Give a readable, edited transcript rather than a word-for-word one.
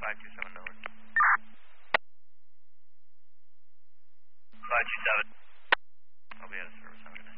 527 known. 527. I'll be out of service.